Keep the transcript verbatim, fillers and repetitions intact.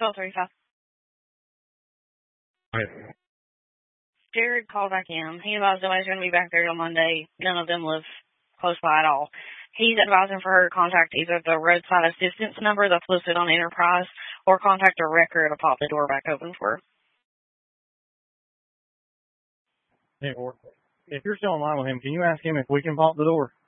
twelve thirty-five. Right. Jared called back in. He advised nobody's going to be back there till Monday. None of them live close by at all. He's advising for her to contact either the roadside assistance number that's listed on Enterprise or contact a wrecker to pop the door back open for her. Hey, or if you're still in line with him, can you ask him if we can pop the door?